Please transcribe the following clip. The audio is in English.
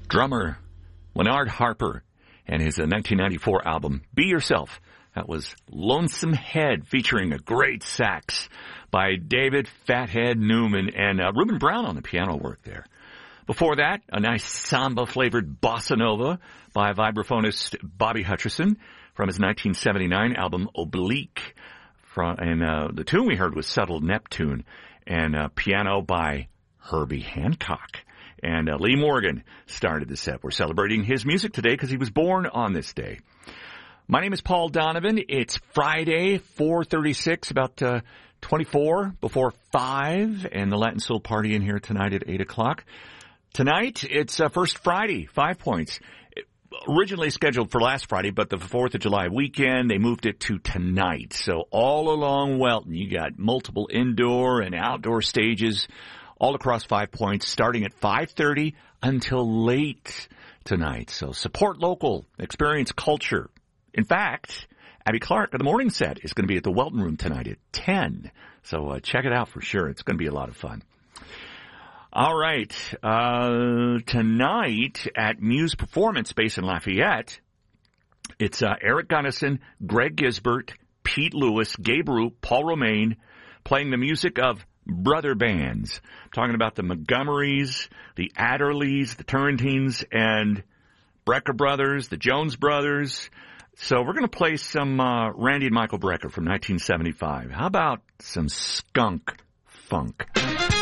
drummer Leonard Harper and his 1994 album, Be Yourself. That was Lonesome Head, featuring a great sax by David Fathead Newman and Reuben Brown on the piano work there. Before that, a nice samba-flavored bossa nova by vibraphonist Bobby Hutcherson from his 1979 album Oblique. And the tune we heard was Subtle Neptune, and piano by Herbie Hancock. And Lee Morgan started the set. We're celebrating his music today because he was born on this day. My name is Paul Donovan. It's Friday, 4:36, about 24 before 5, and the Latin Soul Party in here tonight at 8 o'clock. Tonight, it's First Friday, 5 points. Originally scheduled for last Friday, but the 4th of July weekend, they moved it to tonight. So all along Welton, you got multiple indoor and outdoor stages all across 5 points, starting at 5:30 until late tonight. So support local, experience culture. In fact, Abby Clark of the morning set is going to be at the Welton Room tonight at 10. So check it out for sure. It's going to be a lot of fun. All right. Tonight at Muse Performance Space in Lafayette, it's Eric Gunnison, Greg Gisbert, Pete Lewis, Gabe Roop, Paul Romaine, playing the music of brother bands. I'm talking about the Montgomerys, the Adderleys, the Turrentines, and Brecker Brothers, the Jones Brothers. So we're going to play some Randy and Michael Brecker from 1975. How about some skunk funk?